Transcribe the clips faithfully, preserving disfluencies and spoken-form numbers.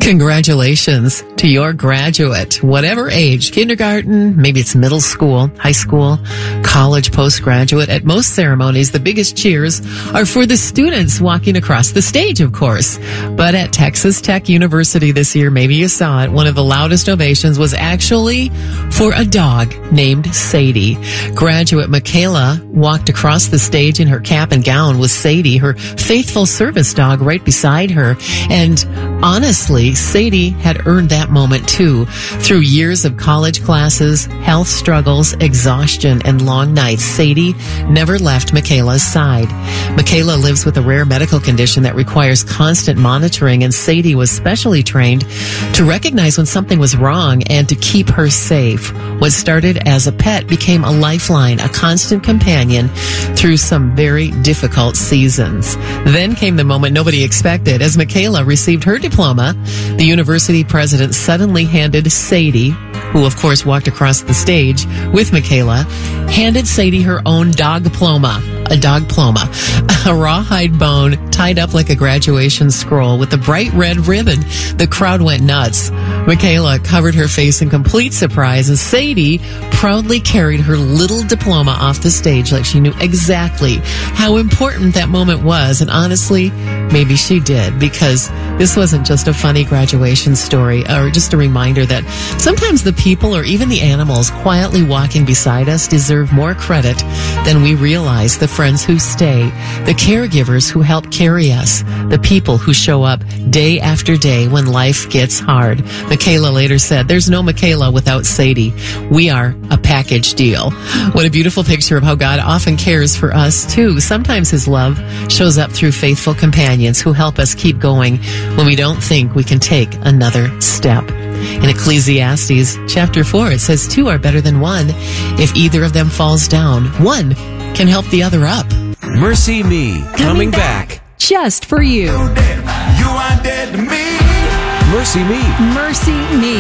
Congratulations to your graduate, whatever age, kindergarten, maybe it's middle school, high school, college, postgraduate. At most ceremonies, the biggest cheers are for the students walking across the stage, of course. But at Texas Tech University this year, maybe you saw it, one of the loudest ovations was actually for a dog named Sadie. Graduate Michaela walked across the stage in her cap and gown with Sadie, her faithful service dog, right beside her. And honestly, Sadie had earned that moment too. Through years of college classes, health struggles, exhaustion, and long nights, Sadie never left Michaela's side. Michaela lives with a rare medical condition that requires constant monitoring, and Sadie was specially trained to recognize when something was wrong and to keep her safe. What started as a pet became a lifeline, a constant companion through some very difficult seasons. Then came the moment nobody expected. As Michaela received her diploma, the university president suddenly handed Sadie, who of course walked across the stage with Michaela, handed Sadie her own dog diploma, a dog diploma, a rawhide bone tied up like a graduation scroll with a bright red ribbon. The crowd went nuts. Michaela covered her face in complete surprise, and Sadie proudly carried her little diploma off the stage like she knew exactly how important that moment was. And honestly, maybe she did, because this wasn't just a funny graduation story or just a reminder that sometimes the people or even the animals quietly walking beside us deserve more credit than we realize. The friends who stay, the caregivers who help carry us, the people who show up day after day when life gets hard. Michaela later said, "There's no Michaela without Sadie. We are a package deal." What a beautiful picture of how God often cares for us too. Sometimes his love shows up through faithful companions who help us keep going when we don't think we can take another step. In Ecclesiastes chapter four, it says, two are better than one. If either of them falls down, one can help the other up. Mercy Me, coming, coming back. back. Just for you. You are dead to me. Mercy Me. Mercy Me.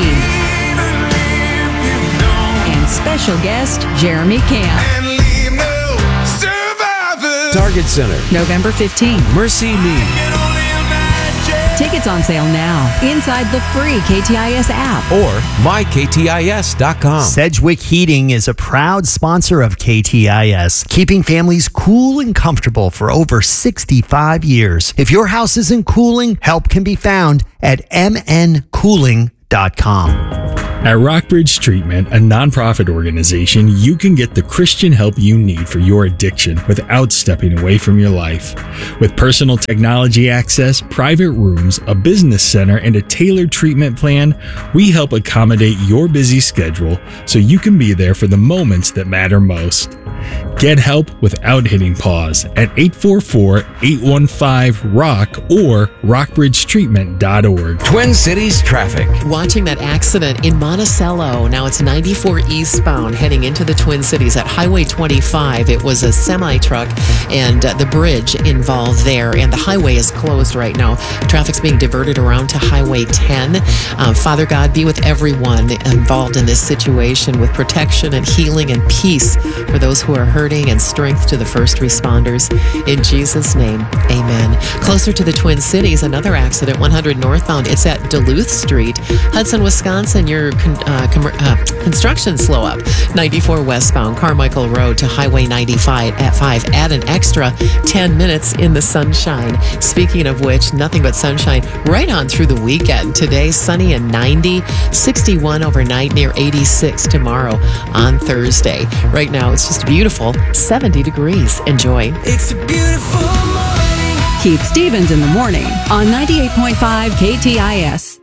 And special guest, Jeremy Camp. And leave no survivors. Target Center, November fifteenth. Mercy Me. Tickets on sale now inside the free K T I S app or my K T I S dot com. Sedgwick Heating is a proud sponsor of K T I S, keeping families cool and comfortable for over sixty-five years. If your house isn't cooling, help can be found at m n cooling dot com. At Rockbridge Treatment, a nonprofit organization, you can get the Christian help you need for your addiction without stepping away from your life. With personal technology access, private rooms, a business center, and a tailored treatment plan, we help accommodate your busy schedule so you can be there for the moments that matter most. Get help without hitting pause at eight four four, eight one five, R O C K or rockbridge treatment dot org. Twin Cities traffic. Watching that accident in Monticello. Now it's ninety-four eastbound heading into the Twin Cities at Highway twenty-five. It was a semi-truck and uh, the bridge involved there, and the highway is closed right now. Traffic's being diverted around to Highway ten. Uh, Father God, be with everyone involved in this situation with protection and healing and peace for those who are hurting, and strength to the first responders. In Jesus' name, amen. Closer to the Twin Cities, another accident, one hundred northbound. It's at Duluth Street, Hudson, Wisconsin. Your con- uh, com- uh, construction slow up. ninety-four westbound, Carmichael Road to Highway ninety-five at five. Add an extra ten minutes in the sunshine. Speaking of which, nothing but sunshine right on through the weekend. Today, sunny and ninety, sixty-one overnight, near eighty-six tomorrow on Thursday. Right now, it's just beautiful, seventy degrees. Enjoy. It's a beautiful morning. Keith Stevens in the morning on ninety-eight point five K T I S.